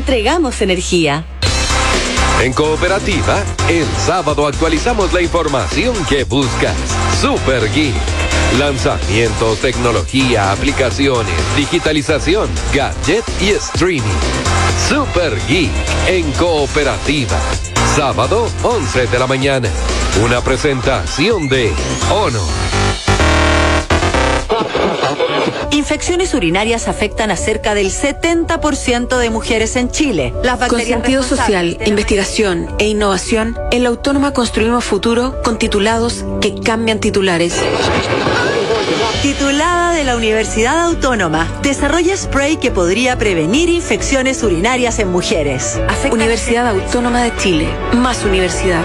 entregamos energía. En Cooperativa, el sábado actualizamos la información que buscas. Super Geek. Lanzamientos, tecnología, aplicaciones, digitalización, gadget y streaming. Super Geek en Cooperativa. Sábado, 11 de la mañana. Una presentación de Honor. Infecciones urinarias afectan a cerca del 70% de mujeres en Chile. Con sentido social, investigación e innovación, en la Autónoma construimos futuro con titulados que cambian titulares. Titulada de la Universidad Autónoma, desarrolla spray que podría prevenir infecciones urinarias en mujeres. Universidad Autónoma de Chile, más universidad.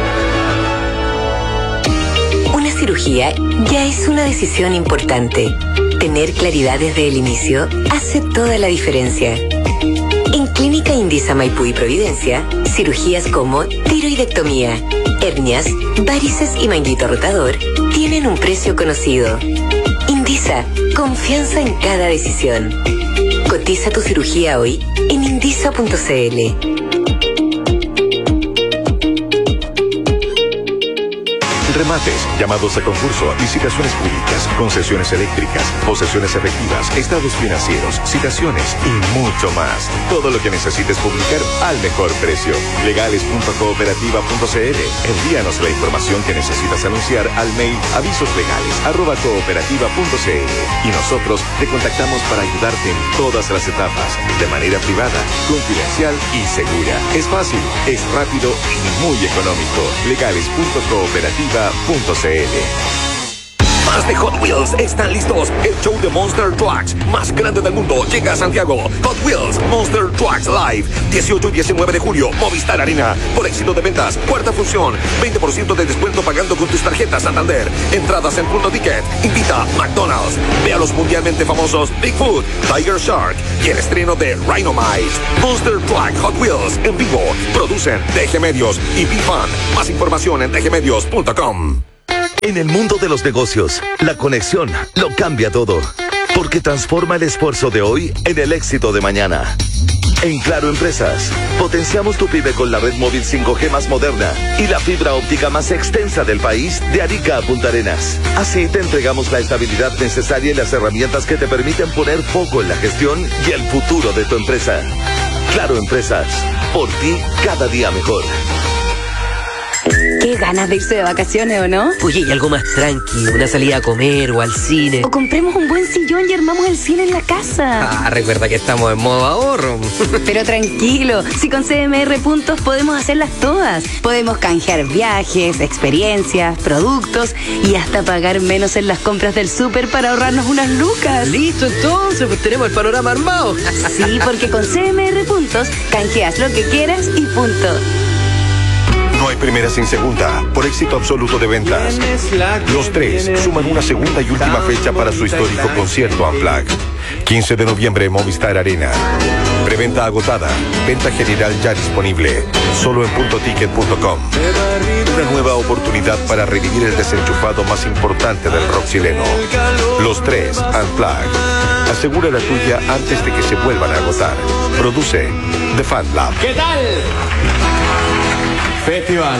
Una cirugía ya es una decisión importante. Tener claridad desde el inicio hace toda la diferencia. En Clínica Indisa Maipú y Providencia, cirugías como tiroidectomía, hernias, varices y manguito rotador tienen un precio conocido. Indisa, confianza en cada decisión. Cotiza tu cirugía hoy en indisa.cl. Remates, llamados a concurso, licitaciones públicas, concesiones eléctricas, posesiones efectivas, estados financieros, citaciones y mucho más. Todo lo que necesites publicar al mejor precio. Legales.cooperativa.cl. Envíanos la información que necesitas anunciar al mail avisoslegales@cooperativa.cl y nosotros te contactamos para ayudarte en todas las etapas, de manera privada, confidencial y segura. Es fácil, es rápido y muy económico. Legales.cooperativa.cl. Más de Hot Wheels están listos. El show de Monster Trucks más grande del mundo llega a Santiago. Hot Wheels Monster Trucks Live, 18 y 19 de julio, Movistar Arena. Por éxito de ventas, cuarta función, 20% de descuento pagando con tus tarjetas Santander. Entradas en Punto Ticket. Invita McDonald's. Ve a los mundialmente famosos Bigfoot, Tiger Shark y el estreno de Rhinomite. Monster Truck Hot Wheels en vivo. Producen DG Medios y BeFun. Más información en dgmedios.com. En el mundo de los negocios, la conexión lo cambia todo, porque transforma el esfuerzo de hoy en el éxito de mañana. En Claro Empresas, potenciamos tu pyme con la red móvil 5G más moderna y la fibra óptica más extensa del país, de Arica a Punta Arenas. Así te entregamos la estabilidad necesaria y las herramientas que te permiten poner foco en la gestión y el futuro de tu empresa. Claro Empresas, por ti cada día mejor. Qué ganas de irse de vacaciones, ¿o no? Oye, y algo más tranqui, una salida a comer o al cine. O compremos un buen sillón y armamos el cine en la casa. Recuerda que estamos en modo ahorro. Pero tranquilo, si con CMR Puntos podemos hacerlas todas. Podemos canjear viajes, experiencias, productos y hasta pagar menos en las compras del súper para ahorrarnos unas lucas. Listo, entonces, pues tenemos el panorama armado. Sí, porque con CMR Puntos canjeas lo que quieras y punto. No hay primera sin segunda, por éxito absoluto de ventas. Los Tres suman una segunda y última fecha para su histórico concierto Unplugged. 15 de noviembre, Movistar Arena. Preventa agotada, venta general ya disponible, solo en puntoticket.com. Una nueva oportunidad para revivir el desenchufado más importante del rock chileno. Los Tres Unplugged. Asegura la tuya antes de que se vuelvan a agotar. Produce The Fan Lab. ¿Qué tal? Festival.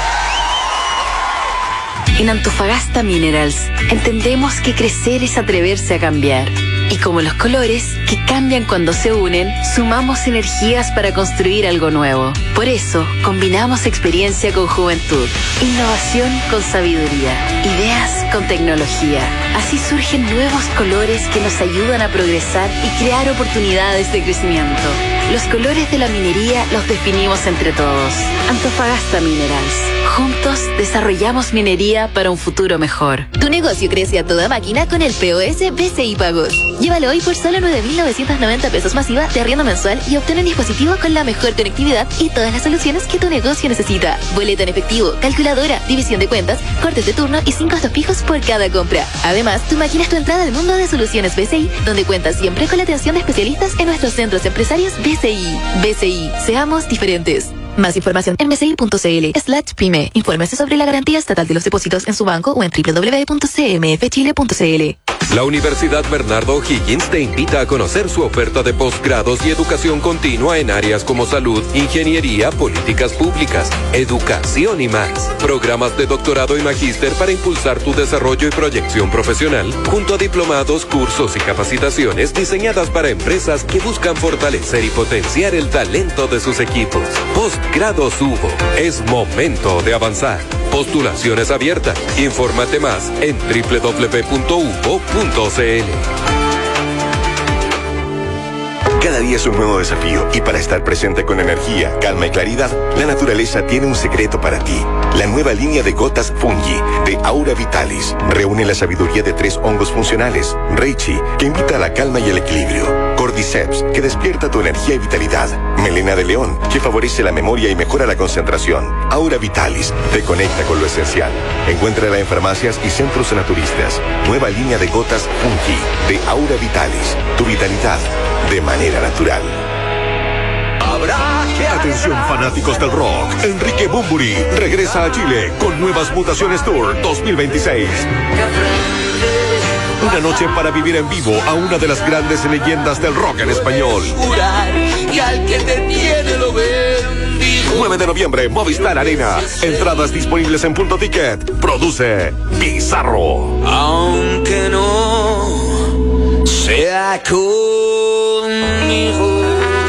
En Antofagasta Minerals entendemos que crecer es atreverse a cambiar. Y como los colores, que cambian cuando se unen, sumamos energías para construir algo nuevo. Por eso, combinamos experiencia con juventud, innovación con sabiduría, ideas con tecnología. Así surgen nuevos colores que nos ayudan a progresar y crear oportunidades de crecimiento. Los colores de la minería los definimos entre todos. Antofagasta Minerals. Juntos desarrollamos minería para un futuro mejor. Tu negocio crece a toda máquina con el POS BCI Pagos. Llévalo hoy por solo 9.990 pesos masiva de arriendo mensual y obtén un dispositivo con la mejor conectividad y todas las soluciones que tu negocio necesita. Boleta en efectivo, calculadora, división de cuentas, cortes de turno y 5 costos fijos por cada compra. Además, tu máquina es tu entrada al mundo de soluciones BCI, donde cuentas siempre con la atención de especialistas en nuestros centros empresarios BCI. BCI, seamos diferentes. Más información en bci.cl/pyme. Infórmese sobre la garantía estatal de los depósitos en su banco o en www.cmfchile.cl. La Universidad Bernardo O'Higgins te invita a conocer su oferta de posgrados y educación continua en áreas como salud, ingeniería, políticas públicas, educación y más. Programas de doctorado y magíster para impulsar tu desarrollo y proyección profesional, junto a diplomados, cursos y capacitaciones diseñadas para empresas que buscan fortalecer y potenciar el talento de sus equipos. Postgrados Hugo. Es momento de avanzar. Postulaciones abiertas. Infórmate más en www.uvo.cl. Cada día es un nuevo desafío y para estar presente con energía, calma y claridad, la naturaleza tiene un secreto para ti. La nueva línea de gotas Fungi de Aura Vitalis reúne la sabiduría de 3 hongos funcionales. Reishi, que invita a la calma y el equilibrio. Cordyceps, que despierta tu energía y vitalidad. Melena de león, que favorece la memoria y mejora la concentración. Aura Vitalis te conecta con lo esencial. Encuéntrala en farmacias y centros naturistas. Nueva línea de gotas Fungi de Aura Vitalis. Tu vitalidad de manera natural. Atención fanáticos del rock, Enrique Bunbury regresa a Chile con Nuevas Mutaciones Tour 2026. Una noche para vivir en vivo a una de las grandes leyendas del rock en español. 9 de noviembre, Movistar Arena. Entradas disponibles en Punto Ticket. Produce Bizarro. Aunque no sea conmigo.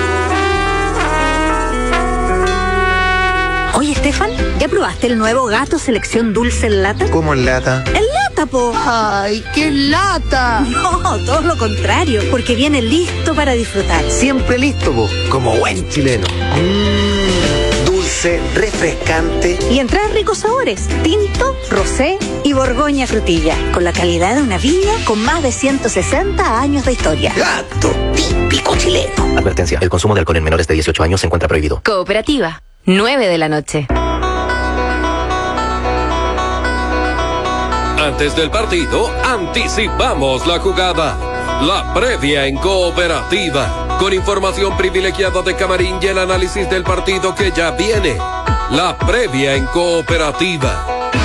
Oye, Estefan, ¿ya probaste el nuevo Gato Selección Dulce en lata? ¿Cómo en lata? ¡En lata, po! ¡Ay, qué lata! No, todo lo contrario, porque viene listo para disfrutar. Siempre listo, po, como buen chileno. Dulce, refrescante. Y en 3 ricos sabores: tinto, rosé y borgoña frutilla, con la calidad de una viña con más de 160 años de historia. Gato, típico chileno. Advertencia, el consumo de alcohol en menores de 18 años se encuentra prohibido. Cooperativa, 9 de la noche. Antes del partido, anticipamos la jugada. La previa en Cooperativa. Con información privilegiada de Camarín y el análisis del partido que ya viene. La previa en Cooperativa.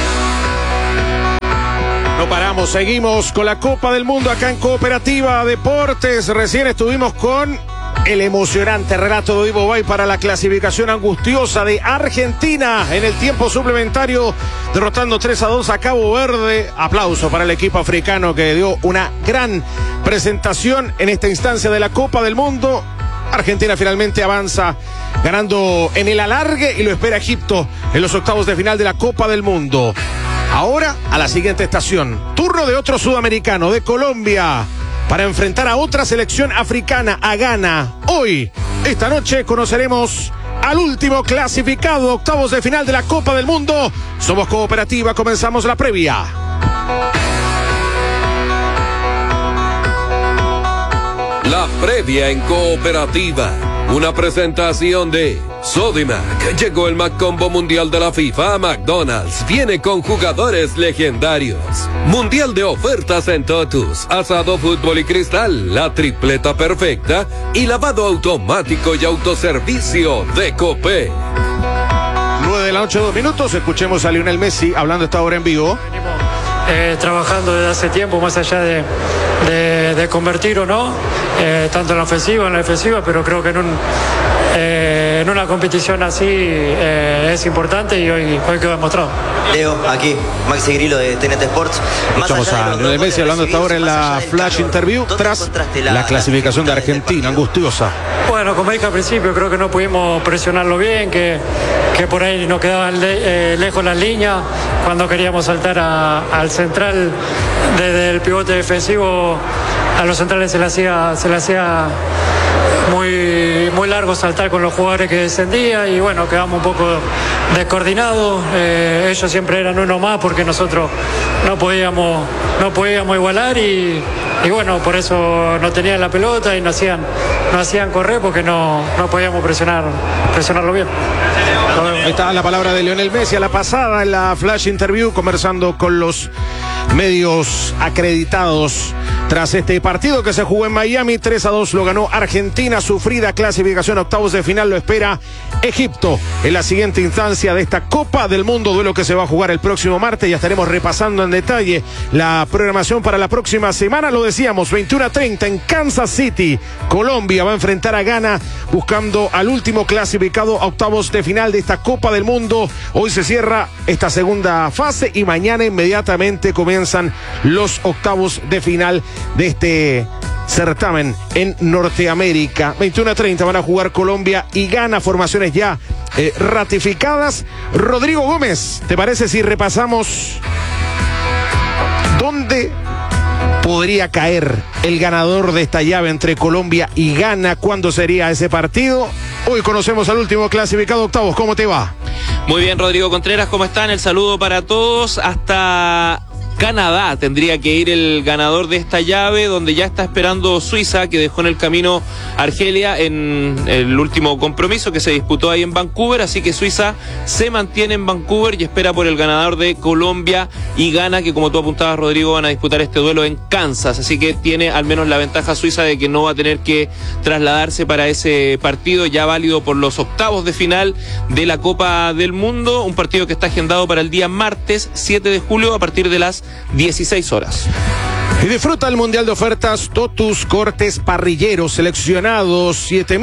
No paramos, seguimos con la Copa del Mundo acá en Cooperativa Deportes. Recién estuvimos con el emocionante relato de Ivo Bay para la clasificación angustiosa de Argentina en el tiempo suplementario, derrotando 3-2 a Cabo Verde. Aplauso para el equipo africano que dio una gran presentación en esta instancia de la Copa del Mundo. Argentina finalmente avanza ganando en el alargue y lo espera Egipto en los octavos de final de la Copa del Mundo. Ahora a la siguiente estación, turno de otro sudamericano, de Colombia, para enfrentar a otra selección africana, a Ghana. Hoy, esta noche, conoceremos al último clasificado, octavos de final de la Copa del Mundo. Somos Cooperativa, comenzamos la previa. La previa en Cooperativa. Una presentación de Sodimac. Llegó el Maccombo Mundial de la FIFA a McDonald's. Viene con jugadores legendarios. Mundial de ofertas en Totus. Asado, fútbol y cristal. La tripleta perfecta. Y lavado automático y autoservicio de Copé. 9 de la noche, 2 minutos. Escuchemos a Lionel Messi hablando esta hora en vivo. Trabajando desde hace tiempo, más allá de convertir o no, tanto en la ofensiva, en la defensiva, pero creo que en una competición así es importante y hoy quedó demostrado. Leo, aquí, Maxi Grillo de TNT Sports. Escuchamos a Lionel Messi hablando esta hora en la flash interview tras la clasificación de Argentina, angustiosa. Bueno, como dije al principio, creo que no pudimos presionarlo bien, que por ahí nos quedaban lejos las líneas. Cuando queríamos saltar al central, desde el pivote defensivo, a los centrales se le hacía muy largo saltar con los jugadores que descendían y bueno, quedamos un poco descoordinados. Ellos siempre eran uno más porque nosotros no podíamos igualar y bueno, por eso no tenían la pelota y no hacían correr porque no podíamos presionarlo bien. Ahí está la palabra de Lionel Messi a la pasada en la flash interview, conversando con los medios acreditados. Tras este partido que se jugó en Miami, 3-2 lo ganó Argentina. Sufrida clasificación a octavos de final lo espera Egipto en la siguiente instancia de esta Copa del Mundo, duelo que se va a jugar el próximo martes. Ya estaremos repasando en detalle la programación para la próxima semana. Lo decíamos, 21:30 en Kansas City, Colombia va a enfrentar a Ghana buscando al último clasificado a octavos de final de esta Copa del Mundo. Hoy se cierra esta segunda fase y mañana inmediatamente comienzan los octavos de final de este certamen en Norteamérica. 21:30 van a jugar Colombia y Ghana, formaciones ya ratificadas. Rodrigo Gómez, ¿te parece si repasamos dónde podría caer el ganador de esta llave entre Colombia y Ghana? ¿Cuándo sería ese partido? Hoy conocemos al último clasificado octavos. ¿Cómo te va? Muy bien, Rodrigo Contreras, ¿cómo están? El saludo para todos. Hasta Canadá tendría que ir el ganador de esta llave, donde ya está esperando Suiza, que dejó en el camino Argelia en el último compromiso que se disputó ahí en Vancouver. Así que Suiza se mantiene en Vancouver y espera por el ganador de Colombia y Ghana, que como tú apuntabas, Rodrigo, van a disputar este duelo en Kansas. Así que tiene al menos la ventaja Suiza de que no va a tener que trasladarse para ese partido ya válido por los octavos de final de la Copa del Mundo. Un partido que está agendado para el día martes 7 de julio a partir de las 16 horas. Y disfruta el Mundial de Ofertas Totus Cortes Parrilleros seleccionados,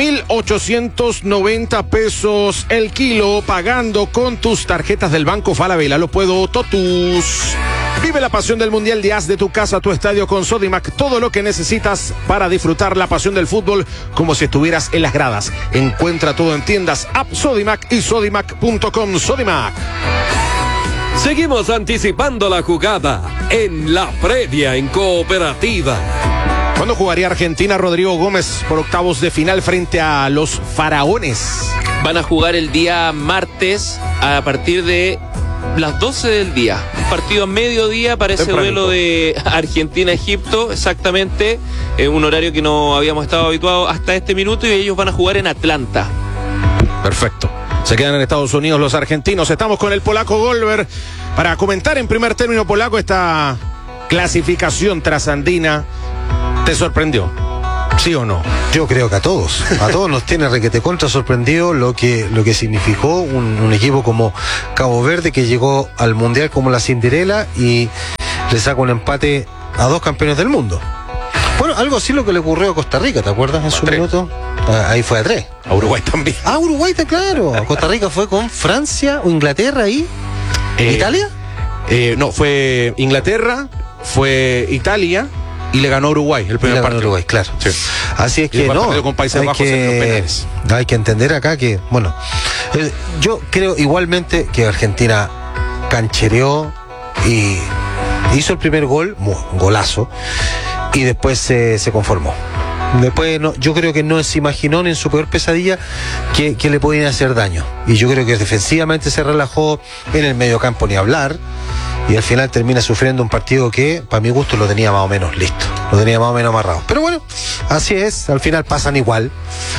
7,890 pesos el kilo, pagando con tus tarjetas del Banco Falabella. Lo puedo, Totus. Vive la pasión del Mundial de Haz de tu casa tu estadio con Sodimac. Todo lo que necesitas para disfrutar la pasión del fútbol como si estuvieras en las gradas. Encuentra todo en tiendas App Sodimac y sodimac.com. Sodimac. Seguimos anticipando la jugada en la previa en Cooperativa. ¿Cuándo jugaría Argentina, Rodrigo Gómez, por octavos de final frente a los faraones? Van a jugar el día martes a partir de las 12 del día. Un partido a mediodía para ese duelo de Argentina-Egipto, exactamente. Un horario que no habíamos estado habituados hasta este minuto, y ellos van a jugar en Atlanta. Perfecto. Se quedan en Estados Unidos los argentinos. Estamos con el polaco Goldberg para comentar en primer término, polaco, esta clasificación trasandina. ¿Te sorprendió? ¿Sí o no? Yo creo que a todos nos tiene requete contra sorprendido lo que significó un equipo como Cabo Verde, que llegó al Mundial como la Cinderela y le saca un empate a dos campeones del mundo. Bueno, algo así lo que le ocurrió a Costa Rica, ¿te acuerdas? En su minuto. Ahí fue a 3. A Uruguay también. Ah, Uruguay, claro. Costa Rica fue con Francia o Inglaterra ahí. ¿Italia? No, fue Inglaterra, fue Italia y le ganó Uruguay el primer partido. Uruguay, claro. Sí. Así es que no. Con Países Bajos en los penales. Hay que entender acá que, bueno, yo creo igualmente que Argentina canchereó y hizo el primer gol, un golazo, y después se conformó. Después yo creo que no se imaginó ni en su peor pesadilla que le podían hacer daño. Y yo creo que defensivamente se relajó, en el mediocampo ni hablar, y al final termina sufriendo un partido que, para mi gusto, lo tenía más o menos listo, lo tenía más o menos amarrado. Pero bueno, así es, al final pasan igual,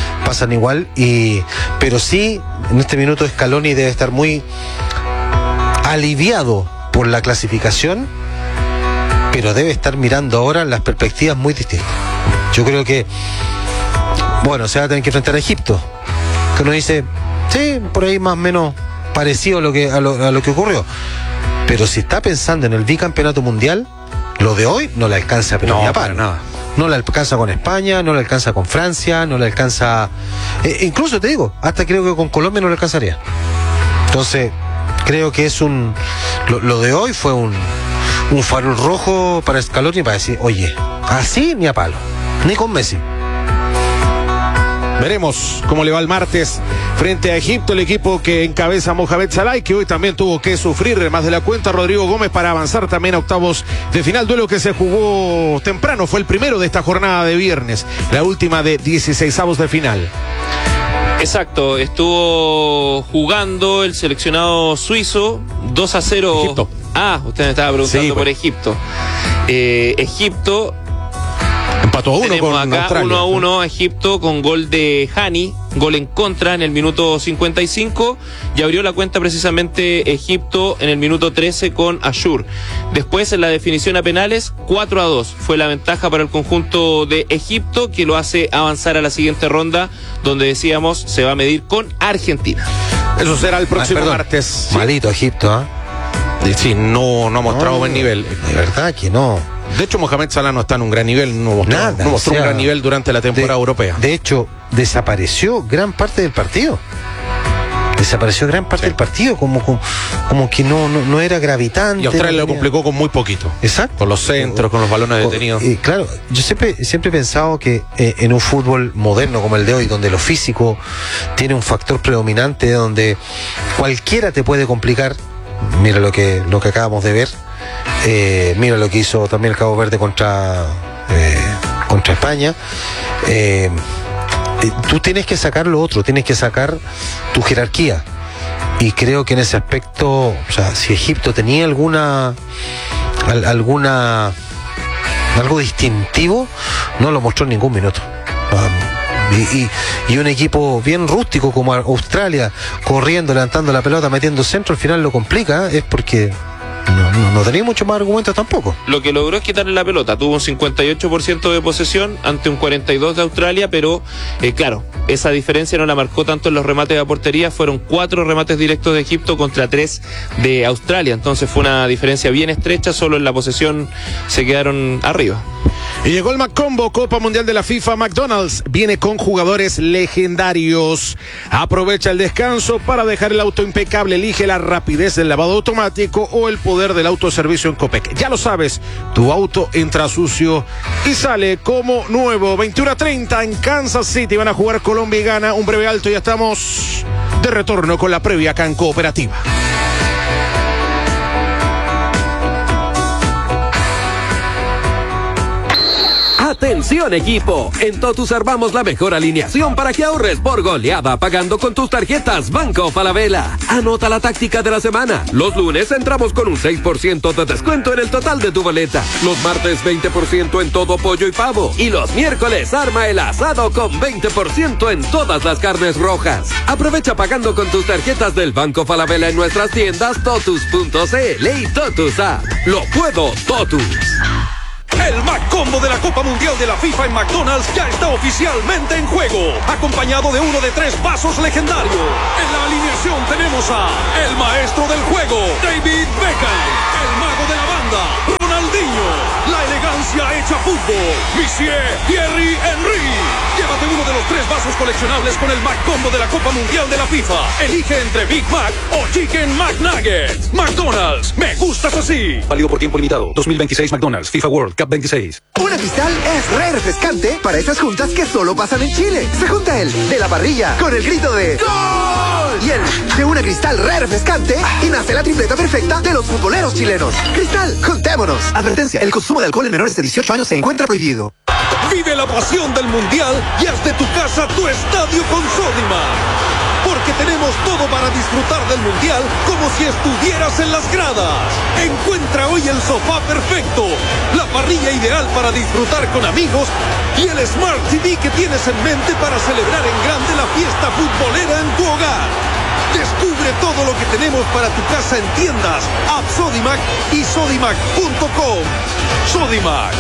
pero sí, en este minuto Scaloni debe estar muy aliviado por la clasificación, pero debe estar mirando ahora las perspectivas muy distintas. Yo creo que, bueno, se va a tener que enfrentar a Egipto, que uno dice, sí, por ahí más o menos parecido a lo que ocurrió. Pero si está pensando en el bicampeonato mundial, lo de hoy no le alcanza, pero ni a palo. Nada. No le alcanza con España, no le alcanza con Francia, no le alcanza, incluso te digo, hasta creo que con Colombia no le alcanzaría. Entonces, creo que es lo de hoy fue un farol rojo para Scaloni, para decir, oye, así ni a palo, ni con Messi. Veremos cómo le va el martes frente a Egipto, el equipo que encabeza Mohamed Salah, que hoy también tuvo que sufrir más de la cuenta, Rodrigo Gómez, para avanzar también a octavos de final. Duelo que se jugó temprano, fue el primero de esta jornada de viernes, la última de 16avos de final. Exacto, estuvo jugando el seleccionado suizo 2-0. Egipto. Usted me estaba preguntando por Egipto. Egipto Empató a 1 Tenemos con acá Australia. 1-1 Egipto con gol de Hani, gol en contra en el minuto 55, y abrió la cuenta precisamente Egipto en el minuto 13 con Ashur. Después, en la definición a penales, 4-2 fue la ventaja para el conjunto de Egipto, que lo hace avanzar a la siguiente ronda, donde decíamos se va a medir con Argentina. Eso será el próximo martes. Sí. Malito Egipto, ¿ah? Sí, no ha mostrado buen nivel. De verdad que no. De hecho, Mohamed Salah no está en un gran nivel, no mostró un gran nivel durante la temporada europea. De hecho, desapareció gran parte del partido. Como que no era gravitante. Y Australia lo complicó con muy poquito. Exacto. Con los centros, con los balones detenidos. Claro, yo siempre he pensado que en un fútbol moderno como el de hoy, donde lo físico tiene un factor predominante, donde cualquiera te puede complicar. Mira lo que acabamos de ver. Mira lo que hizo también el Cabo Verde contra España. Tú tienes que sacar lo otro, tienes que sacar tu jerarquía. Y creo que en ese aspecto, o sea, si Egipto tenía algo distintivo, no lo mostró en ningún minuto. Y un equipo bien rústico como Australia, corriendo, levantando la pelota, metiendo centro, al final lo complica, es porque no tenía mucho más argumentos tampoco. Lo que logró es quitarle la pelota. Tuvo un 58% de posesión ante un 42% de Australia, pero claro, esa diferencia no la marcó tanto en los remates a portería. Fueron 4 remates directos de Egipto contra 3 de Australia. Entonces fue una diferencia bien estrecha. Solo en la posesión se quedaron arriba. Y llegó el McCombo, Copa Mundial de la FIFA. McDonald's viene con jugadores legendarios. Aprovecha el descanso para dejar el auto impecable. Elige la rapidez del lavado automático o el poder del autoservicio en Copec. Ya lo sabes, tu auto entra sucio y sale como nuevo. 21:30 en Kansas City. Van a jugar Colombia y Ghana. Un breve alto y ya estamos de retorno con la previa acá en Cooperativa. Atención equipo, en Totus armamos la mejor alineación para que ahorres por goleada pagando con tus tarjetas Banco Falabella. Anota la táctica de la semana. Los lunes entramos con un 6% de descuento en el total de tu boleta. Los martes 20% en todo pollo y pavo. Y los miércoles arma el asado con 20% en todas las carnes rojas. Aprovecha pagando con tus tarjetas del Banco Falabella en nuestras tiendas Totus.cl y Totus App. Lo puedo Totus. El McCombo de la Copa Mundial de la FIFA en McDonald's ya está oficialmente en juego, acompañado de uno de 3 vasos legendarios. En la alineación tenemos a el maestro del juego, David Beckham, el mago de la banda, Ronaldinho, la elegancia hecha fútbol, Monsieur Thierry Henry. Llévate uno de los 3 vasos coleccionables con el McCombo de la Copa Mundial de la FIFA. Elige entre Big Mac o Chicken McNuggets. McDonald's, me gustas así. Válido por tiempo limitado. 2026 McDonald's, FIFA World Cup 26. Una Cristal es re refrescante para esas juntas que solo pasan en Chile. Se junta el de la parrilla con el grito de ¡Gol! Y el de una Cristal re refrescante y nace la tripleta perfecta de los futboleros chilenos. Cristal, juntémonos. Advertencia, el consumo de alcohol en menores de 18 años se encuentra prohibido. Vive la pasión del Mundial y haz de tu casa tu estadio con Sodimac. Porque tenemos todo para disfrutar del Mundial como si estuvieras en las gradas. Encuentra hoy el sofá perfecto, la parrilla ideal para disfrutar con amigos y el Smart TV que tienes en mente para celebrar en grande la fiesta futbolera en tu hogar. Descubre todo lo que tenemos para tu casa en tiendas, App Sodimac y Sodimac.com. Sodimac.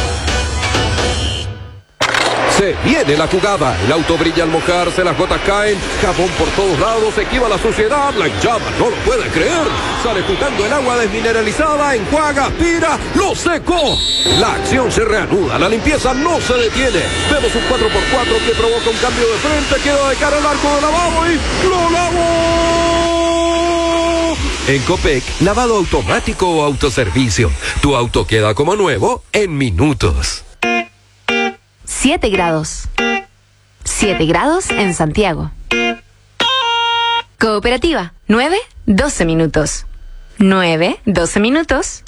Se viene la jugada, el auto brilla al mojarse, las gotas caen, jabón por todos lados, se esquiva la suciedad, la llama no lo puede creer, sale juntando el agua desmineralizada, enjuaga, aspira, lo secó. La acción se reanuda, la limpieza no se detiene. Vemos un 4x4 que provoca un cambio de frente, queda de cara al arco de lavado y ¡lo lavó! En Copec, lavado automático o autoservicio, tu auto queda como nuevo en minutos. 7 grados. 7 grados en Santiago. Cooperativa. 9-12 minutos. 9-12 minutos.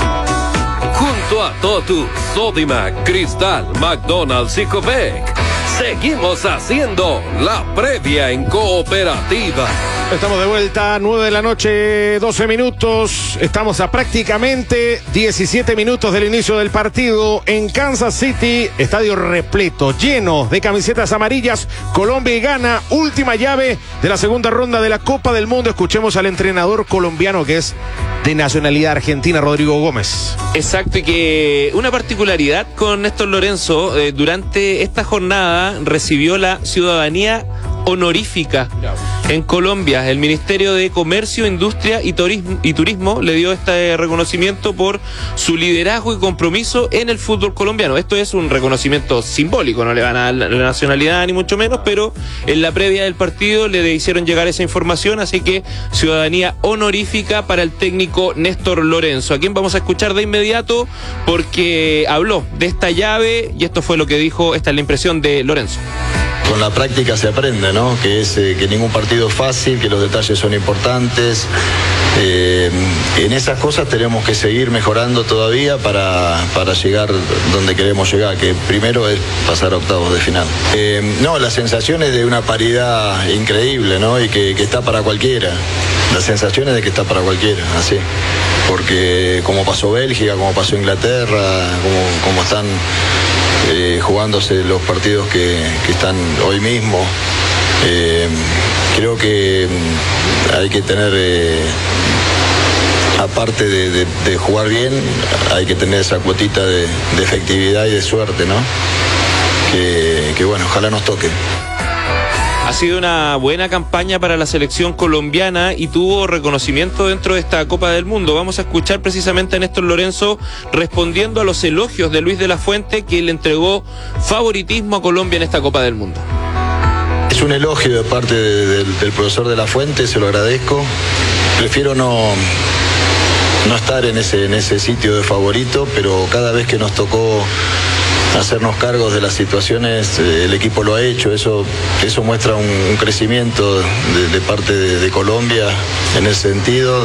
Junto a Totus, Sodimac, Cristal, McDonald's y Copec. Seguimos haciendo la previa en Cooperativa. Estamos de vuelta, 9 de la noche, 12 minutos. Estamos a prácticamente 17 minutos del inicio del partido en Kansas City. Estadio repleto, lleno de camisetas amarillas. Colombia y Ghana, última llave de la segunda ronda de la Copa del Mundo. Escuchemos al entrenador colombiano que es de nacionalidad argentina, Rodrigo Gómez. Exacto, y que una particularidad con Néstor Lorenzo, durante esta jornada recibió la ciudadanía honorífica en Colombia. El Ministerio de Comercio, Industria y Turismo le dio este reconocimiento por su liderazgo y compromiso en el fútbol colombiano. Esto es un reconocimiento simbólico, no le van a dar la nacionalidad ni mucho menos, pero en la previa del partido le hicieron llegar esa información, así que ciudadanía honorífica para el técnico Néstor Lorenzo, a quien vamos a escuchar de inmediato porque habló de esta llave y esto fue lo que dijo. Esta es la impresión de Lorenzo. Con la práctica se aprende, ¿no? Que ningún partido es fácil, que los detalles son importantes. En esas cosas tenemos que seguir mejorando todavía para llegar donde queremos llegar, que primero es pasar a octavos de final. No, las sensaciones de una paridad increíble, ¿no? Y que está para cualquiera. Las sensaciones de que está para cualquiera, así. Porque como pasó Bélgica, como pasó Inglaterra, como están jugándose los partidos que están hoy mismo, creo que hay que tener, aparte de jugar bien, hay que tener esa cuotita de efectividad y de suerte, ¿no? Que bueno, ojalá nos toque. Ha sido una buena campaña para la selección colombiana y tuvo reconocimiento dentro de esta Copa del Mundo. Vamos a escuchar precisamente a Néstor Lorenzo respondiendo a los elogios de Luis de la Fuente, que le entregó favoritismo a Colombia en esta Copa del Mundo. Es un elogio de parte del profesor de la Fuente, se lo agradezco. Prefiero no estar en ese sitio de favorito, pero cada vez que nos tocó hacernos cargos de las situaciones, el equipo lo ha hecho. Eso muestra un crecimiento de parte de Colombia en ese sentido.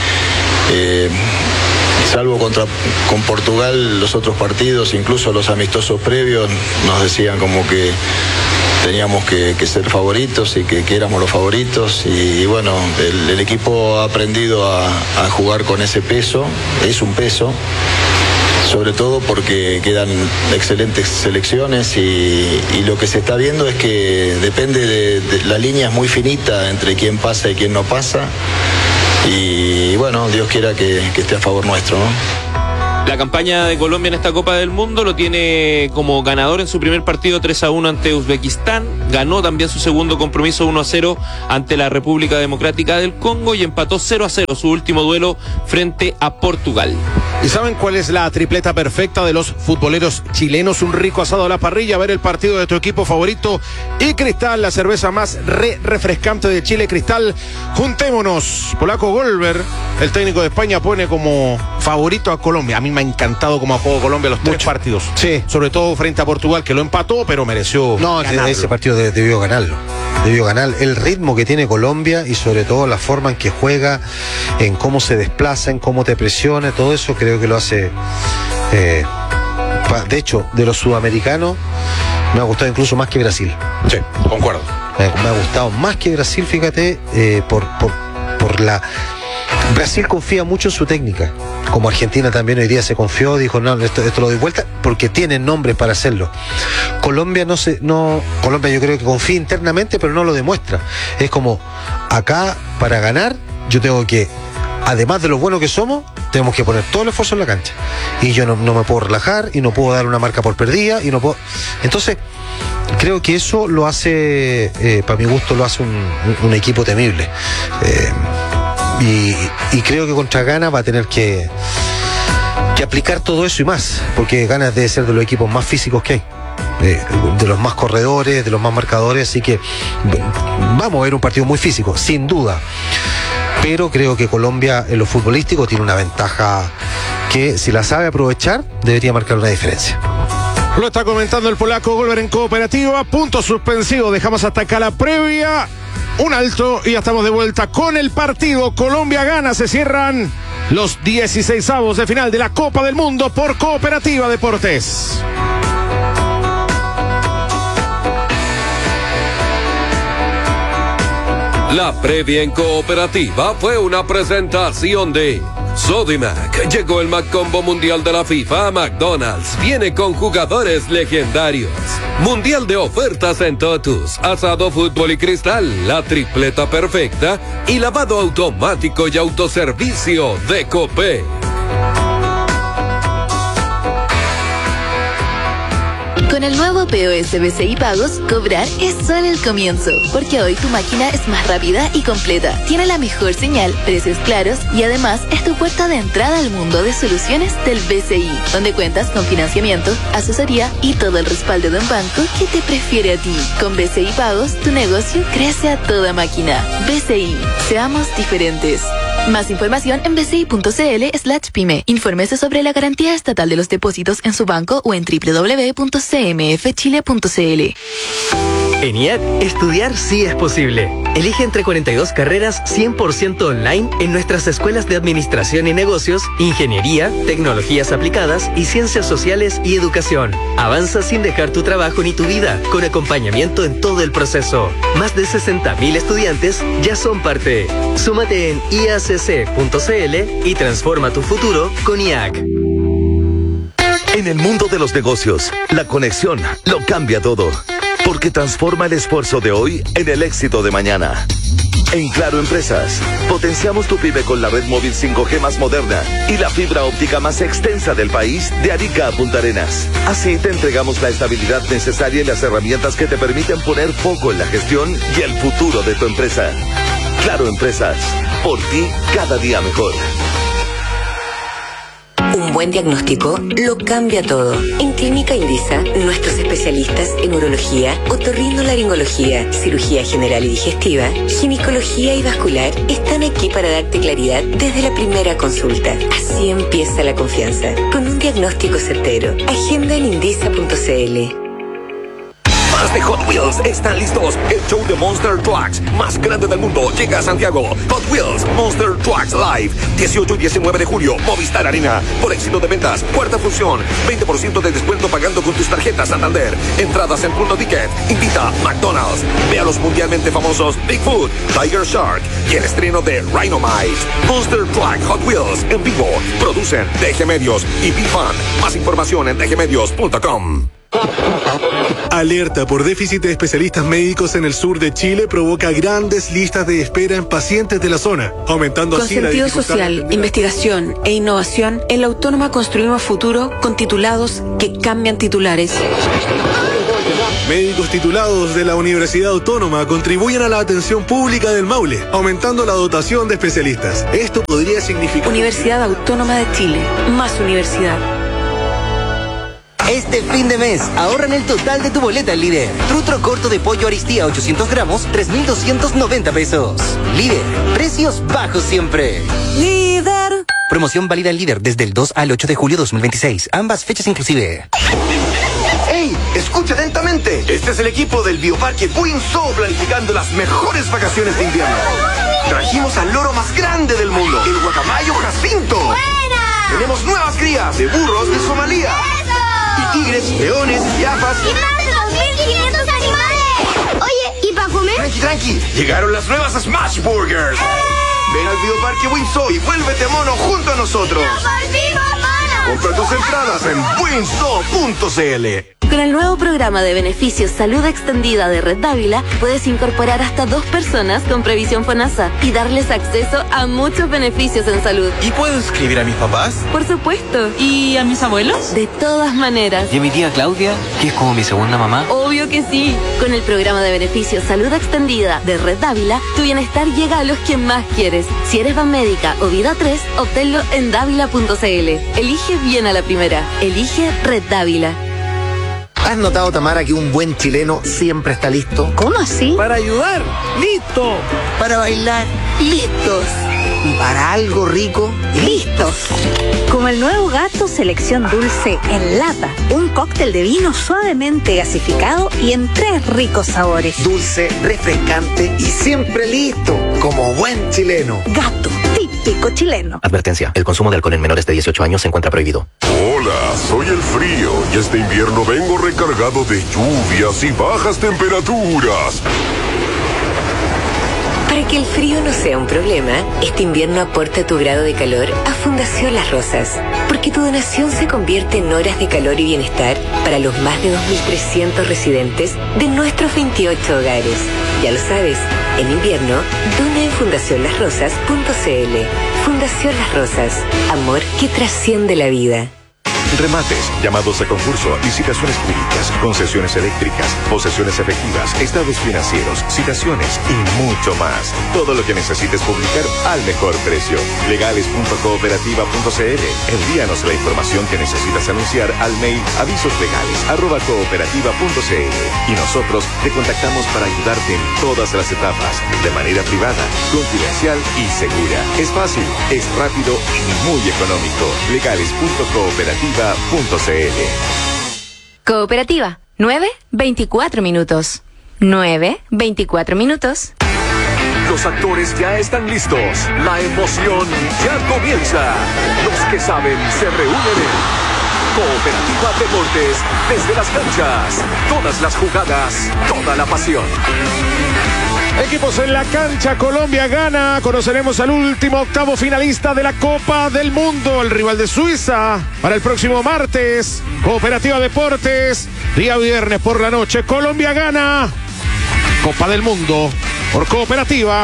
Salvo con Portugal, los otros partidos, incluso los amistosos previos, nos decían como que teníamos que ser favoritos y que éramos los favoritos. Y bueno, el equipo ha aprendido a jugar con ese peso. Es un peso, sobre todo porque quedan excelentes selecciones y lo que se está viendo es que depende de la línea es muy finita entre quién pasa y quién no pasa, y bueno, Dios quiera que esté a favor nuestro, ¿no? La campaña de Colombia en esta Copa del Mundo lo tiene como ganador en su primer partido 3-1 ante Uzbekistán. Ganó también su segundo compromiso 1-0 ante la República Democrática del Congo y empató 0-0 su último duelo frente a Portugal. ¿Y saben cuál es la tripleta perfecta de los futboleros chilenos? Un rico asado a la parrilla, ver el partido de tu equipo favorito y Cristal, la cerveza más refrescante de Chile. Cristal, juntémonos. Polaco Golver, el técnico de España, pone como favorito a Colombia. A mí me ha encantado cómo ha jugado Colombia los tres partidos. Sí. Sobre todo frente a Portugal, que lo empató, pero mereció ganarlo. Ese partido debió ganarlo. Debió ganar. El ritmo que tiene Colombia y sobre todo la forma en que juega, en cómo se desplaza, en cómo te presiona, todo eso creo que lo hace. De hecho, de los sudamericanos me ha gustado incluso más que Brasil. Sí, concuerdo. Me ha gustado más que Brasil, fíjate, por la... Brasil confía mucho en su técnica, como Argentina también hoy día se confió, dijo no, esto lo doy vuelta, porque tienen nombre para hacerlo. Colombia Colombia yo creo que confía internamente, pero no lo demuestra. Es como, acá para ganar yo tengo que, además de lo bueno que somos, tenemos que poner todo el esfuerzo en la cancha, y yo no me puedo relajar y no puedo dar una marca por perdida y no puedo. Entonces creo que eso lo hace, para mi gusto lo hace un equipo temible. Y creo que contra Ghana va a tener que aplicar todo eso y más, porque Ghana debe ser de los equipos más físicos que hay, de los más corredores, de los más marcadores, así que vamos a ver un partido muy físico, sin duda, pero creo que Colombia en lo futbolístico tiene una ventaja que, si la sabe aprovechar, debería marcar una diferencia. Lo está comentando el polaco Golver en Cooperativa. Punto suspensivo, dejamos hasta acá la previa. Un alto y ya estamos de vuelta con el partido. Colombia-Ghana, se cierran los 16avos de final de la Copa del Mundo por Cooperativa Deportes. La previa en Cooperativa fue una presentación de Sodimac. Llegó el Maccombo Mundial de la FIFA a McDonald's. Viene con jugadores legendarios. Mundial de ofertas en Totus, asado, fútbol y cristal, la tripleta perfecta y lavado automático y autoservicio de Copé. Con el nuevo POS BCI Pagos, cobrar es solo el comienzo, porque hoy tu máquina es más rápida y completa, tiene la mejor señal, precios claros y además es tu puerta de entrada al mundo de soluciones del BCI, donde cuentas con financiamiento, asesoría y todo el respaldo de un banco que te prefiere a ti. Con BCI Pagos, tu negocio crece a toda máquina. BCI, seamos diferentes. Más información en bci.cl/pyme. Infórmese sobre la garantía estatal de los depósitos en su banco o en www.cmfchile.cl. En IAC, estudiar sí es posible. Elige entre 42 carreras 100% online en nuestras escuelas de Administración y Negocios, Ingeniería, Tecnologías Aplicadas y Ciencias Sociales y Educación. Avanza sin dejar tu trabajo ni tu vida, con acompañamiento en todo el proceso. Más de 60.000 estudiantes ya son parte. Súmate en iacc.cl y transforma tu futuro con IAC. En el mundo de los negocios, la conexión lo cambia todo. Porque transforma el esfuerzo de hoy en el éxito de mañana. En Claro Empresas, potenciamos tu pyme con la red móvil 5G más moderna y la fibra óptica más extensa del país, de Arica a Punta Arenas. Así te entregamos la estabilidad necesaria y las herramientas que te permiten poner foco en la gestión y el futuro de tu empresa. Claro Empresas, por ti cada día mejor. Un buen diagnóstico lo cambia todo. En Clínica Indisa, nuestros especialistas en urología, otorrinolaringología, cirugía general y digestiva, ginecología y vascular están aquí para darte claridad desde la primera consulta. Así empieza la confianza, con un diagnóstico certero. Agenda en indisa.cl. Más de Hot Wheels están listos. El show de Monster Trucks más grande del mundo llega a Santiago. Hot Wheels Monster Trucks Live, 18 y 19 de julio, Movistar Arena. Por éxito de ventas, cuarta función, 20% de descuento pagando con tus tarjetas Santander. Entradas en Punto Ticket. Invita McDonald's. Ve a los mundialmente famosos Bigfoot, Tiger Shark y el estreno de Rhinomite. Monster Truck Hot Wheels en vivo. Producen DG Medios y BeFun. Más información en dgmedios.com. Alerta por déficit de especialistas médicos en el sur de Chile provoca grandes listas de espera en pacientes de la zona, aumentando con así la sentido dificultad social, investigación e innovación, en la Autónoma construimos futuro con titulados que cambian titulares. Médicos titulados de la Universidad Autónoma contribuyen a la atención pública del Maule, aumentando la dotación de especialistas. Esto podría significar... Universidad Autónoma de Chile, más universidad. Este fin de mes, ahorra en el total de tu boleta en Líder. Trutro corto de pollo Aristía 800 gramos, 3.290 pesos. Líder, precios bajos siempre. Líder. Promoción válida en Líder desde el 2 al 8 de julio 2026. Ambas fechas inclusive. ¡Ey! Escucha atentamente. Este es el equipo del Bioparque Windsor planificando las mejores vacaciones de invierno. Trajimos al loro más grande del mundo, el guacamayo Jacinto. ¡Buena! Tenemos nuevas crías de burros de Somalia. Y tigres, leones, jirafas. ¡Y más de 2.500 animales! Oye, ¿y para comer? Tranqui. Llegaron las nuevas Smash Burgers. Ven al Bioparque Windsor y vuélvete mono junto a nosotros. ¡Nos volvimos monos! Compra tus entradas en windsor.cl. Con el nuevo programa de beneficios Salud Extendida de Red Dávila, puedes incorporar hasta 2 personas con previsión FONASA y darles acceso a muchos beneficios en salud. ¿Y puedo inscribir a mis papás? Por supuesto. ¿Y a mis abuelos? De todas maneras. ¿Y a mi tía Claudia, que es como mi segunda mamá? Obvio que sí. Con el programa de beneficios Salud Extendida de Red Dávila, tu bienestar llega a los que más quieres. Si eres Banmédica o Vida 3, obténlo en dávila.cl. Elige bien a la primera. Elige Red Dávila. ¿Has notado, Tamara, que un buen chileno siempre está listo? ¿Cómo así? Para ayudar, listo. Para bailar, listos. Y para algo rico, listos. Como el nuevo Gato Selección Dulce en lata. Un cóctel de vino suavemente gasificado y en 3 ricos sabores. Dulce, refrescante y siempre listo. Como buen chileno. Gato, típico chileno. Advertencia, el consumo de alcohol en menores de 18 años se encuentra prohibido. Hola, soy el frío y este invierno vengo recargado de lluvias y bajas temperaturas. Para que el frío no sea un problema, este invierno aporta tu grado de calor a Fundación Las Rosas, porque tu donación se convierte en horas de calor y bienestar para los más de 2.300 residentes de nuestros 28 hogares. Ya lo sabes, en invierno, dona en fundacionlasrosas.cl. Fundación Las Rosas, amor que trasciende la vida. Remates, llamados a concurso, licitaciones públicas, concesiones eléctricas, posesiones efectivas, estados financieros, citaciones y mucho más. Todo lo que necesites publicar al mejor precio. Legales.cooperativa.cl. Envíanos la información que necesitas anunciar al mail avisoslegales@cooperativa.cl y nosotros te contactamos para ayudarte en todas las etapas, de manera privada, confidencial y segura. Es fácil, es rápido y muy económico. Legales.cooperativa.cl. Cooperativa, 9:24 minutos. 9:24 minutos. Los actores ya están listos. La emoción ya comienza. Los que saben se reúnen en Cooperativa Deportes. Desde las canchas, todas las jugadas, toda la pasión. Equipos en la cancha, Colombia gana. Conoceremos al último octavo finalista de la Copa del Mundo, el rival de Suiza, para el próximo martes. Cooperativa Deportes, día viernes por la noche. Colombia gana. Copa del Mundo por Cooperativa.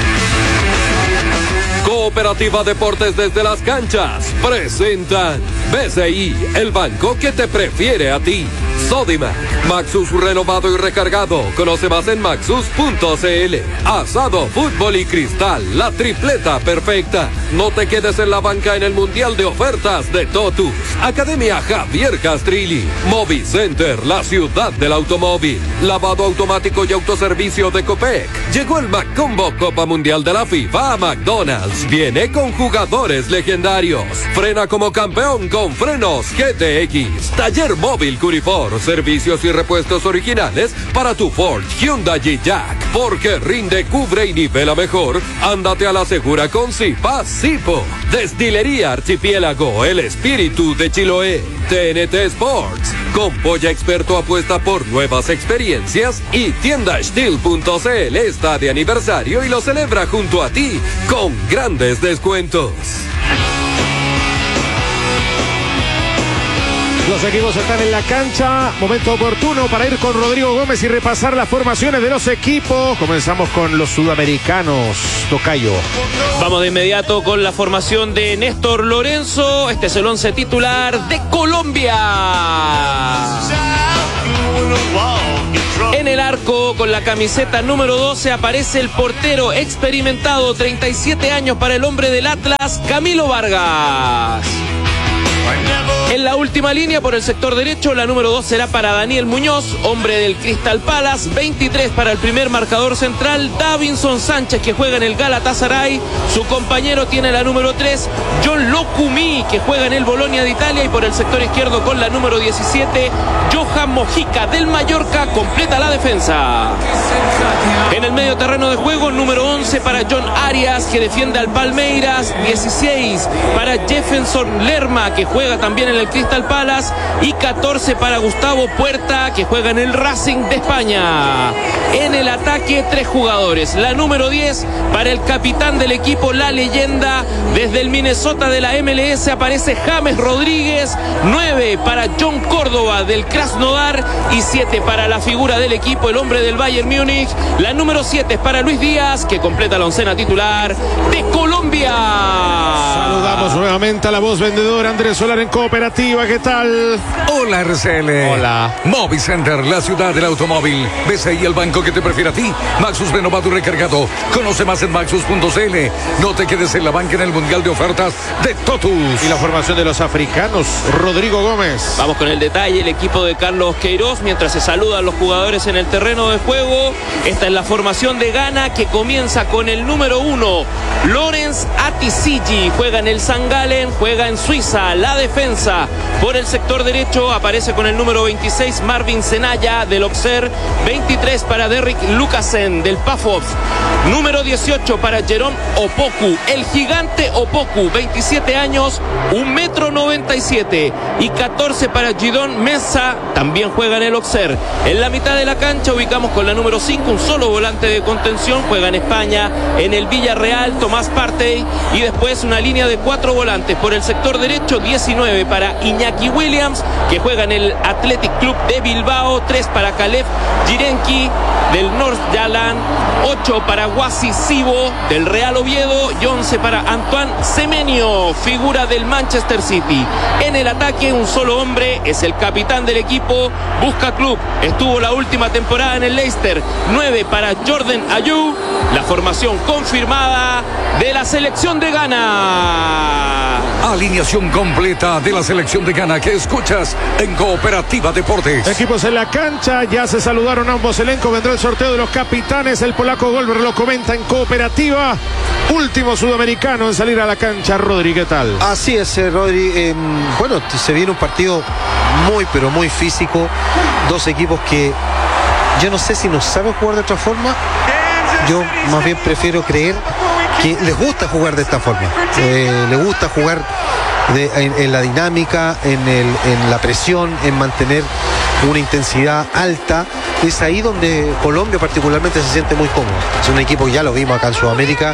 Cooperativa Deportes desde las canchas presentan BCI, el banco que te prefiere a ti. Sodimac, Maxus renovado y recargado. Conoce más en maxus.cl. Asado, fútbol y cristal, la tripleta perfecta. No te quedes en la banca en el Mundial de Ofertas de Totus. Academia Javier Castrilli. Movicenter, la ciudad del automóvil. Lavado automático y autoservicio de Copec. Llegó el Maccombo Copa Mundial de la FIFA a McDonald's. Viene con jugadores legendarios. Frena como campeón con frenos GTX. Taller móvil Curifor. Servicios y repuestos originales para tu Ford, Hyundai y Jack. Porque rinde, cubre y nivela mejor. Ándate a la segura con Zipa Zipo. Destilería Archipiélago, el espíritu de Chiloé. TNT Sports. Con Polla Experto apuesta por nuevas experiencias. Y Tienda Steel.cl está de aniversario y lo celebra junto a ti con grandes descuentos. Los equipos están en la cancha. Momento oportuno para ir con Rodrigo Gómez y repasar las formaciones de los equipos. Comenzamos con los sudamericanos. Tocayo. Vamos de inmediato con la formación de Néstor Lorenzo. Este es el 11 titular de Colombia. En el arco, con la camiseta número 12, aparece el portero experimentado, 37 años para el hombre del Atlas, Camilo Vargas. En la última línea, por el sector derecho, la número 2 será para Daniel Muñoz, hombre del Crystal Palace. 23 para el primer marcador central, Davinson Sánchez, que juega en el Galatasaray. Su compañero tiene la número 3, John Locumí, que juega en el Bolonia de Italia. Y por el sector izquierdo, con la número 17, Johan Mojica del Mallorca, completa la defensa. En el medio terreno de juego, número 11 para John Arias, que defiende al Palmeiras. 16 para Jefferson Lerma, que juega también en el Crystal Palace. Y 14 para Gustavo Puerta, que juega en el Racing de España. En el ataque, 3 jugadores. La número 10 para el capitán del equipo, la leyenda. Desde el Minnesota de la MLS aparece James Rodríguez. 9 para John Córdoba del Krasnodar. Y 7 para la figura del equipo, el hombre del Bayern Múnich. La número 7 es para Luis Díaz, que completa la oncena titular de Colombia. Saludamos nuevamente a la voz vendedora, Andrés Solar en Cooperativa. ¿Qué tal? Hola, RCL. Hola. Movicenter, la ciudad del automóvil. BCI, el banco que te prefiere a ti. Maxus renovado y recargado. Conoce más en maxus.cl. No te quedes en la banca en el Mundial de Ofertas de Totus. Y la formación de los africanos, Rodrigo Gómez. Vamos con el detalle. El equipo de Carlos Queiroz, mientras se saludan los jugadores en el terreno de juego. Esta es la formación de Ghana, que comienza con el número 1, Lawrence Atisiji. Juega en el St. Gallen, juega en Suiza. La defensa, Suiza. Por el sector derecho aparece con el número 26 Marvin Senaya del Auxerre, 23 para Derrick Lucasen del Pafos, número 18 para Jerome Opoku, el gigante Opoku, 27 años, 1,97 m, y 14 para Gidon Mensah, también juega en el Auxerre. En la mitad de la cancha ubicamos con la número 5 un solo volante de contención, juega en España, en el Villarreal, Tomás Partey, y después una línea de 4 volantes. Por el sector derecho, 19 para Iñaki Williams, que juega en el Athletic Club de Bilbao, 3 para Caleb Jirenki del North Yalan, 8 para Guasi Sibo del Real Oviedo y 11 para Antoine Semenyo, figura del Manchester City. En el ataque, un solo hombre, es el capitán del equipo, Busca Club, estuvo la última temporada en el Leicester, 9 para Jordan Ayew, la formación confirmada de la selección de Ghana. Alineación completa de la selección de Ghana que escuchas en Cooperativa Deportes. Equipos en la cancha, ya se saludaron ambos elencos, vendrá el sorteo de los capitanes, el polaco Golber lo comenta en Cooperativa. Último sudamericano en salir a la cancha, Rodri, ¿qué tal? Así es, Rodri. Bueno, se viene un partido muy, pero muy físico. Dos equipos que yo no sé si no saben jugar de otra forma. Yo más bien prefiero creer que les gusta jugar de esta forma. Les gusta jugar en la dinámica, en la presión, en mantener una intensidad alta. Es ahí donde Colombia particularmente se siente muy cómodo. Es un equipo, ya lo vimos acá en Sudamérica,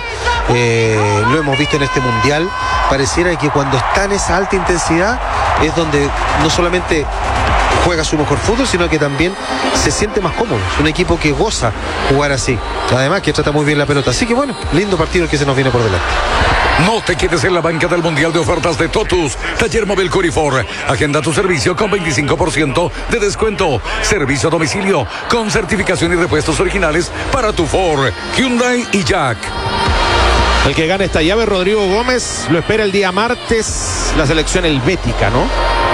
lo hemos visto en este mundial. Pareciera que cuando está en esa alta intensidad es donde no solamente juega su mejor fútbol, sino que también se siente más cómodo. Es un equipo que goza jugar así, además que trata muy bien la pelota. Así que bueno, lindo partido el que se nos viene por delante. No te quedes en la banca del Mundial de Ofertas de Totus. Taller Móvil Curifor. Agenda tu servicio con 25% de descuento. Servicio a domicilio con certificación y repuestos originales para tu Ford, Hyundai y Jack. El que gane esta llave, Rodrigo Gómez, lo espera el día martes la selección helvética, ¿no?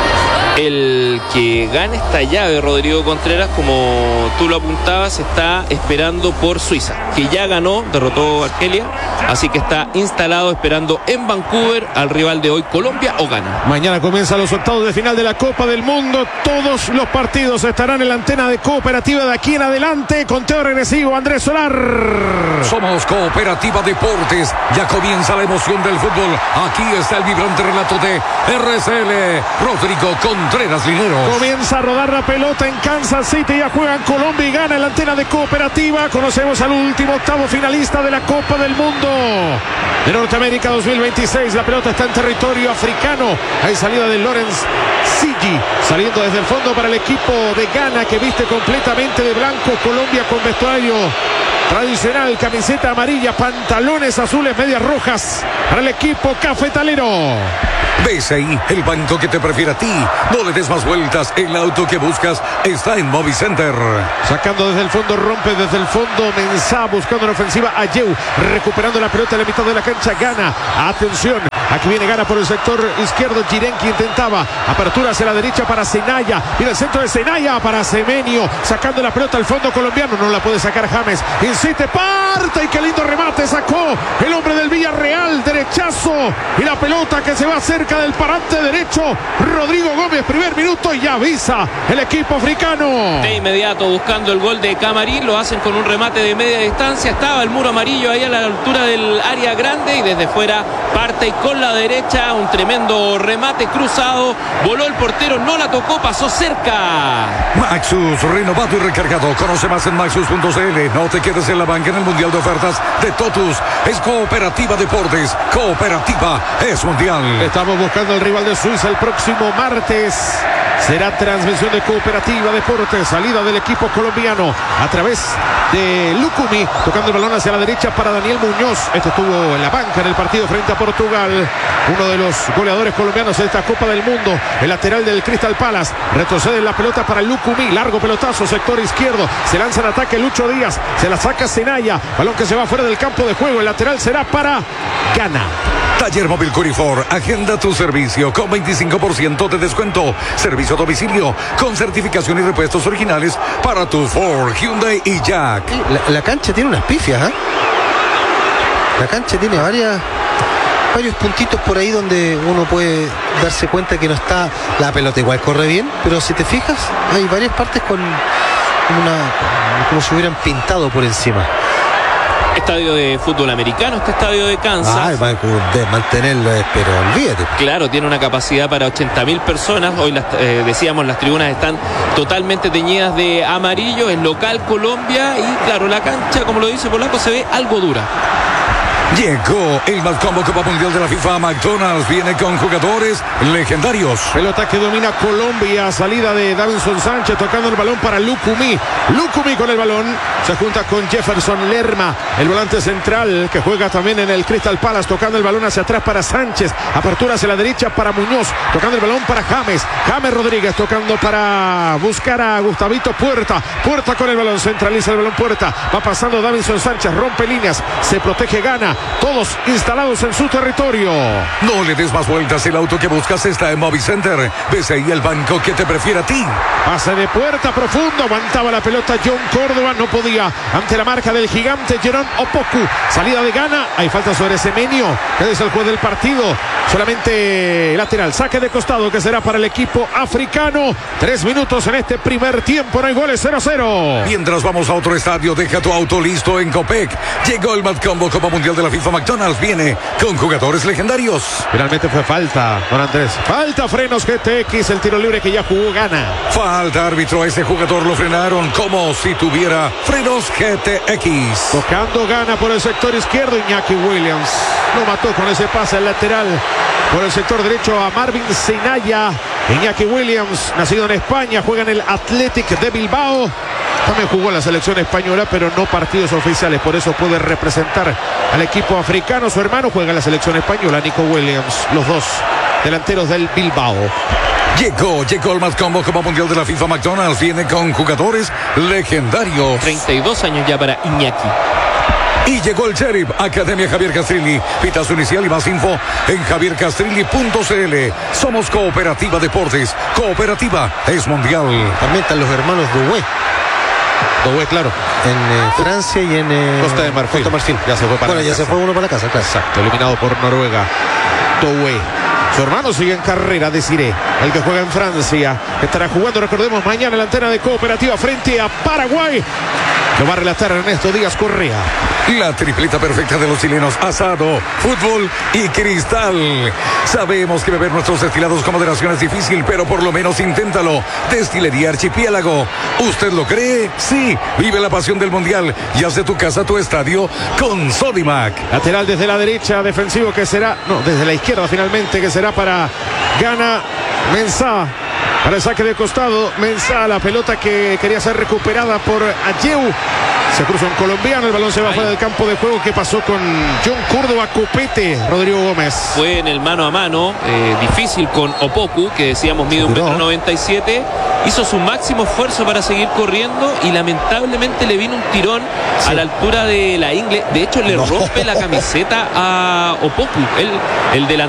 El que gane esta llave, Rodrigo Contreras, como tú lo apuntabas, está esperando por Suiza, que ya ganó, derrotó a Argelia, así que está instalado esperando en Vancouver al rival de hoy, Colombia o Ghana. Mañana comienzan los octavos de final de la Copa del Mundo. Todos los partidos estarán en la antena de Cooperativa de aquí en adelante. Conteo regresivo, Andrés Solar. Somos Cooperativa Deportes. Ya comienza la emoción del fútbol. Aquí está el vibrante relato de RCL, Rodrigo Contreras Linero. Comienza a rodar la pelota en Kansas City. Ya juegan Colombia y Ghana en la antena de Cooperativa. Conocemos al último octavo finalista de la Copa del Mundo de Norteamérica 2026. La pelota está en territorio africano. Hay salida de Lawrence Sigi, saliendo desde el fondo para el equipo de Ghana, que viste completamente de blanco. Colombia con vestuario tradicional, camiseta amarilla, pantalones azules, medias rojas para el equipo cafetalero. BCI, el banco que te prefiere a ti. No le des más vueltas. El auto que buscas está en Movicenter. Sacando desde el fondo, rompe desde el fondo Mensah, buscando en ofensiva a Ayew, recuperando la pelota en la mitad de la cancha. Ghana, atención, aquí viene Ghana por el sector izquierdo. Jirenki intentaba apertura hacia la derecha para Senaya, viene el centro de Senaya para Semenyo, sacando la pelota al fondo colombiano, no la puede sacar James, insiste, parte, y qué lindo remate sacó el hombre del Villarreal, derechazo, y la pelota que se va cerca del parante derecho, Rodrigo Gómez, primer minuto, y ya avisa el equipo africano. De inmediato buscando el gol de Camarín, lo hacen con un remate de media distancia, estaba el muro amarillo ahí a la altura del área grande, y desde fuera parte y con la derecha, un tremendo remate cruzado, voló el portero, no la tocó, pasó cerca. Maxus, renovado y recargado. Conoce más en maxus.cl. No te quedes en la banca en el Mundial de Ofertas de Totus. Es Cooperativa Deportes. Cooperativa es mundial. Estamos buscando al rival de Suiza el próximo martes. Será transmisión de Cooperativa Deportes, salida del equipo colombiano a través de Lucumi, tocando el balón hacia la derecha para Daniel Muñoz. Este estuvo en la banca en el partido frente a Portugal, uno de los goleadores colombianos de esta Copa del Mundo, el lateral del Crystal Palace. Retrocede la pelota para Lucumi, largo pelotazo, sector izquierdo, se lanza en ataque Lucho Díaz, se la saca Senaya, balón que se va fuera del campo de juego, el lateral será para Ghana. Taller Móvil Curifor, agenda tu servicio con 25% de descuento. Servicio a domicilio con certificación y repuestos originales para tu Ford, Hyundai y Jack. La cancha tiene unas pifias, ¿eh? La cancha tiene varias varios puntitos por ahí donde uno puede darse cuenta que no está, la pelota igual corre bien, pero si te fijas, hay varias partes con como si hubieran pintado por encima. Estadio de fútbol americano, este estadio de Kansas. De mantenerlo, pero olvídate. Claro, tiene una capacidad para 80.000 personas. Hoy decíamos, las tribunas están totalmente teñidas de amarillo. Es local Colombia y claro, la cancha, como lo dice Polaco, se ve algo dura. Llegó el Matcombo Copa Mundial de la FIFA. McDonald's viene con jugadores legendarios. Pelota que domina Colombia. Salida de Davinson Sánchez tocando el balón para Lucumí. Lucumí con el balón. Se junta con Jefferson Lerma, el volante central que juega también en el Crystal Palace. Tocando el balón hacia atrás para Sánchez. Apertura hacia la derecha para Muñoz. Tocando el balón para James. James Rodríguez tocando para buscar a Gustavito Puerta. Puerta con el balón. Centraliza el balón Puerta. Va pasando Davinson Sánchez. Rompe líneas. Se protege, gana. Todos instalados en su territorio. No le des más vueltas, el auto que buscas está en Movicenter. BCI, el banco que te prefiere a ti. Pase de puerta profundo, aguantaba la pelota John Córdoba, no podía ante la marca del gigante Jerón Opoku. Salida de Ghana, hay falta sobre Semenyo, que es el juez del partido. Solamente lateral, saque de costado que será para el equipo africano. 3 minutos en este primer tiempo, no hay goles, 0-0. Mientras vamos a otro estadio, deja tu auto listo en Copec. Llegó el Matcombo Copa Mundial de la FIFA. McDonald's viene con jugadores legendarios. Finalmente fue falta, don Andrés. Falta, frenos GTX, el tiro libre que ya jugó Ghana. Falta, árbitro, a ese jugador lo frenaron como si tuviera frenos GTX. Tocando Ghana por el sector izquierdo, Iñaki Williams lo mató con ese pase al lateral. Por el sector derecho a Marvin Sinaya. Iñaki Williams, nacido en España, juega en el Athletic de Bilbao. También jugó en la selección española, pero no partidos oficiales. Por eso puede representar al equipo africano. Su hermano juega en la selección española, Nico Williams. Los dos delanteros del Bilbao. Llegó el Matcombo Copa Mundial de la FIFA. McDonald's viene con jugadores legendarios. 32 años ya para Iñaki. Y llegó el Sheriff, Academia Javier Castrilli. Pitazo inicial y más info en javiercastrilli.cl. Somos Cooperativa Deportes. Cooperativa es mundial. También están los hermanos Doué. Doué, claro. En Francia y en Costa de Marfil. Ya se fue para ya se fue uno para la casa, claro. Exacto, eliminado por Noruega. Doué. Su hermano sigue en carrera, Desiré, el que juega en Francia. Estará jugando, recordemos, mañana en la antena de Cooperativa frente a Paraguay. Lo va a relatar Ernesto Díaz Correa. La tripleta perfecta de los chilenos: asado, fútbol y cristal. Sabemos que beber nuestros destilados con moderación es difícil, pero por lo menos inténtalo. Destilería Archipiélago. ¿Usted lo cree? Sí. Vive la pasión del mundial y haz de tu casa tu estadio con Sodimac. Lateral desde la derecha, defensivo que será, no, desde la izquierda finalmente, que será para Ghana. Mensah. Para el saque de costado, Mensah, la pelota que quería ser recuperada por Ayeu. Se cruza un colombiano, el balón se va fuera del campo de juego. ¿Qué pasó con John Córdoba? Copete, Rodrigo Gómez. Fue en el mano a mano, difícil con Opoku, que decíamos mide 1,97 m. Hizo su máximo esfuerzo para seguir corriendo y lamentablemente le vino un tirón a la altura de la ingle. De hecho, le rompe la camiseta a Opoku, el delantero.